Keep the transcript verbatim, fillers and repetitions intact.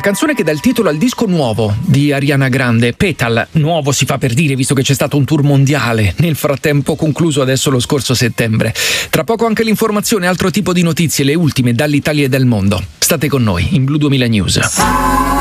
canzone che dà il titolo al disco nuovo di Ariana Grande, Petal. Nuovo si fa per dire, visto che c'è stato un tour mondiale, nel frattempo concluso adesso lo scorso settembre. Tra poco anche l'informazione, altro tipo di notizie, le ultime dall'Italia e dal mondo. State con noi in Blu duemila News.